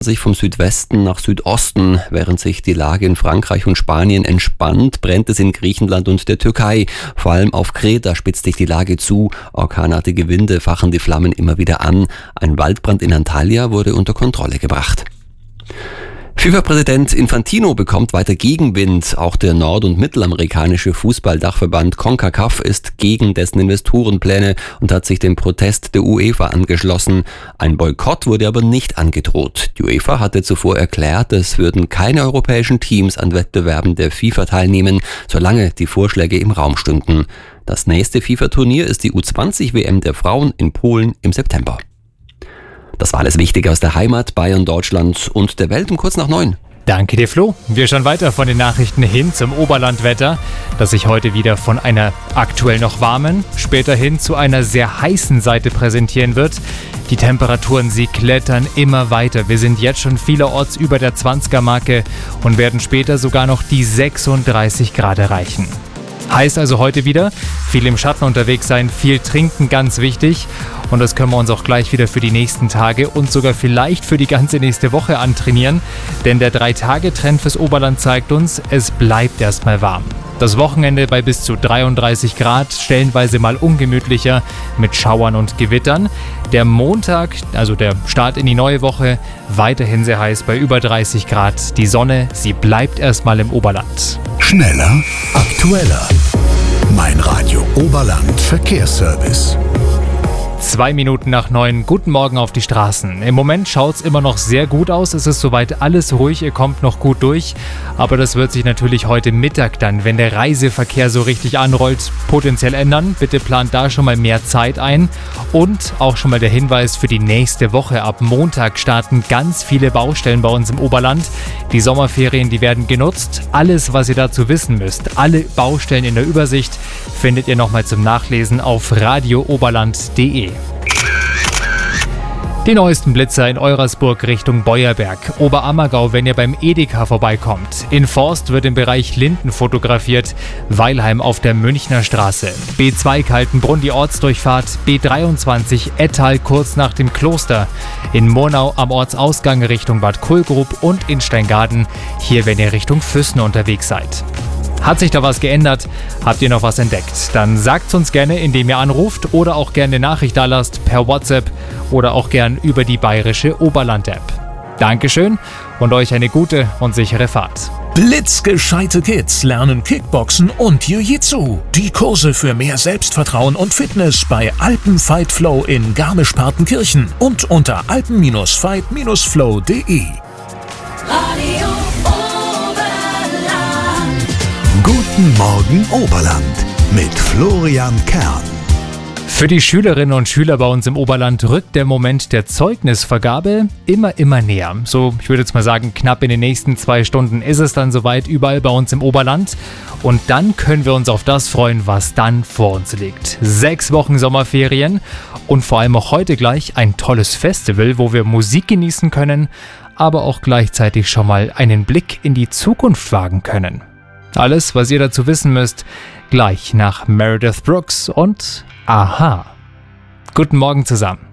sich vom Südwesten nach Südosten. Während sich die Lage in Frankreich und Spanien entspannt, brennt es in Griechenland und der Türkei. Vor allem auf Kreta spitzt sich die Lage zu. Orkanartige Winde fachen die Flammen immer wieder an. Ein Waldbrand in Antalya wurde unter Kontrolle gebracht. FIFA-Präsident Infantino bekommt weiter Gegenwind. Auch der nord- und mittelamerikanische Fußballdachverband CONCACAF ist gegen dessen Investorenpläne und hat sich dem Protest der UEFA angeschlossen. Ein Boykott wurde aber nicht angedroht. Die UEFA hatte zuvor erklärt, es würden keine europäischen Teams an Wettbewerben der FIFA teilnehmen, solange die Vorschläge im Raum stünden. Das nächste FIFA-Turnier ist die U20-WM der Frauen in Polen im September. Das war alles Wichtige aus der Heimat, Bayern, Deutschland und der Welt um kurz nach 9. Danke dir, Flo. Wir schauen weiter von den Nachrichten hin zum Oberlandwetter, das sich heute wieder von einer aktuell noch warmen, später hin zu einer sehr heißen Seite präsentieren wird. Die Temperaturen, sie klettern immer weiter. Wir sind jetzt schon vielerorts über der 20er-Marke und werden später sogar noch die 36 Grad erreichen. Heißt also heute wieder, viel im Schatten unterwegs sein, viel trinken, ganz wichtig. Und das können wir uns auch gleich wieder für die nächsten Tage und sogar vielleicht für die ganze nächste Woche antrainieren. Denn der 3-Tage-Trend fürs Oberland zeigt uns, es bleibt erstmal warm. Das Wochenende bei bis zu 33 Grad, stellenweise mal ungemütlicher mit Schauern und Gewittern. Der Montag, also der Start in die neue Woche, weiterhin sehr heiß bei über 30 Grad. Die Sonne, sie bleibt erstmal im Oberland. Schneller, aktueller. Mein Radio Oberland Verkehrsservice. 2 Minuten nach 9, guten Morgen auf die Straßen. Im Moment schaut es immer noch sehr gut aus, es ist soweit alles ruhig, ihr kommt noch gut durch. Aber das wird sich natürlich heute Mittag dann, wenn der Reiseverkehr so richtig anrollt, potenziell ändern. Bitte plant da schon mal mehr Zeit ein. Und auch schon mal der Hinweis für die nächste Woche. Ab Montag starten ganz viele Baustellen bei uns im Oberland. Die Sommerferien, die werden genutzt. Alles, was ihr dazu wissen müsst, alle Baustellen in der Übersicht, findet ihr nochmal zum Nachlesen auf radiooberland.de. Die neuesten Blitzer in Eurasburg Richtung Beuerberg, Oberammergau, wenn ihr beim Edeka vorbeikommt. In Forst wird im Bereich Linden fotografiert, Weilheim auf der Münchner Straße. B2 Kaltenbrunn die Ortsdurchfahrt, B23 Ettal kurz nach dem Kloster. In Murnau am Ortsausgang Richtung Bad Kohlgrub und in Steingaden, hier wenn ihr Richtung Füssen unterwegs seid. Hat sich da was geändert? Habt ihr noch was entdeckt? Dann sagt's uns gerne, indem ihr anruft oder auch gerne eine Nachricht da lasst per WhatsApp oder auch gern über die bayerische Oberland-App. Dankeschön und euch eine gute und sichere Fahrt. Blitzgescheite Kids lernen Kickboxen und Jiu-Jitsu. Die Kurse für mehr Selbstvertrauen und Fitness bei Alpen-Fight Flow in Garmisch-Partenkirchen und unter alpen-fight-flow.de. Guten Morgen Oberland mit Florian Kern. Für die Schülerinnen und Schüler bei uns im Oberland rückt der Moment der Zeugnisvergabe immer näher. So, ich würde jetzt mal sagen, knapp in den nächsten 2 Stunden ist es dann soweit überall bei uns im Oberland. Und dann können wir uns auf das freuen, was dann vor uns liegt. 6 Wochen Sommerferien und vor allem auch heute gleich ein tolles Festival, wo wir Musik genießen können, aber auch gleichzeitig schon mal einen Blick in die Zukunft wagen können. Alles, was ihr dazu wissen müsst, gleich nach Meredith Brooks und Aha. Guten Morgen zusammen.